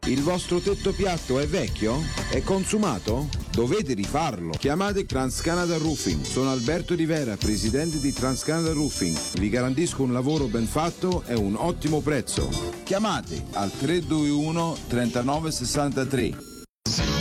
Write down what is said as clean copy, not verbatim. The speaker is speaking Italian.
Il vostro tetto piatto è vecchio? È consumato? Dovete rifarlo. Chiamate TransCanada Roofing. Sono Alberto Rivera, presidente di TransCanada Roofing. Vi garantisco un lavoro ben fatto e un ottimo prezzo. Chiamate al 321 3963.